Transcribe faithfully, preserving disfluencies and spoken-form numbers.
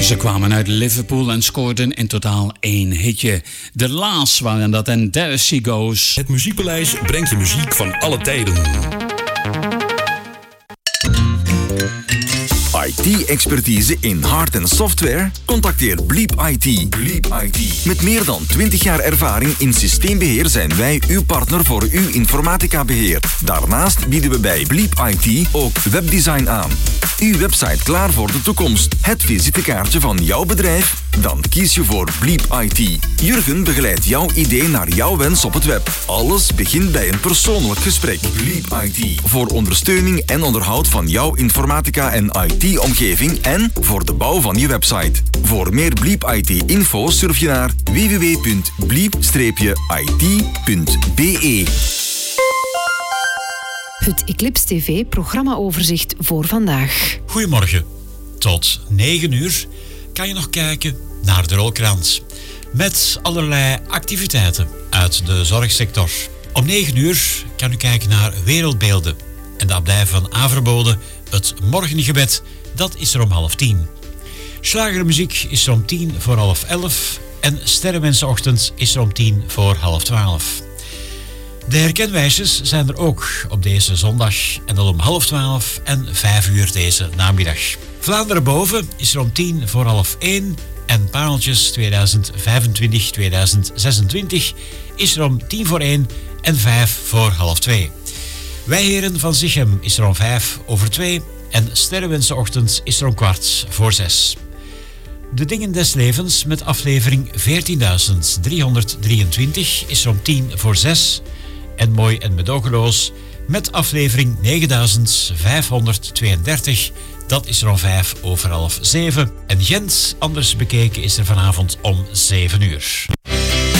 Ze kwamen uit Liverpool en scoorden in totaal één hitje. The Last waren dat en There She Goes. Het Muziekpaleis brengt je muziek van alle tijden. I T-expertise in hard- en software? Contacteer Bleep I T. Bleep I T. Met meer dan twintig jaar ervaring in systeembeheer zijn wij uw partner voor uw informatica-beheer. Daarnaast bieden we bij Bleep I T ook webdesign aan. Uw website klaar voor de toekomst. Het visitekaartje van jouw bedrijf? Dan kies je voor Bleep I T. Jurgen begeleidt jouw idee naar jouw wens op het web. Alles begint bij een persoonlijk gesprek. Bleep I T. Voor ondersteuning en onderhoud van jouw informatica- en I T-omgeving en voor de bouw van je website. Voor meer Bleep I T-info surf je naar w w w punt bleep I t punt b e. Het Eclipse T V-programmaoverzicht voor vandaag. Goedemorgen. Tot negen uur kan je nog kijken naar de rolkrans. Met allerlei activiteiten uit de zorgsector. Om negen uur kan u kijken naar Wereldbeelden. En de abdij van Averbode, het morgengebed, dat is er om half tien. Slagermuziek is er om tien voor half elf. En Sterrenwensenochtend is er om tien voor half twaalf. De herkenwijzers zijn er ook op deze zondag en dat om half twaalf en vijf uur deze namiddag. Vlaanderen boven is er om tien voor half één en Pareltjes tweeduizend vijfentwintig tweeduizend zesentwintig is er om tien voor één en vijf voor half twee. Wijheren van Zichem is er om vijf over twee en Sterrenwensenochtend is er om kwart voor zes. De Dingen des Levens met aflevering veertienduizend driehonderddrieëntwintig is er om tien voor zes. En Mooi en Medogeloos met aflevering negenduizend vijfhonderdtweeëndertig. Dat is er om vijf over half zeven. En Gent, anders bekeken, is er vanavond om zeven uur.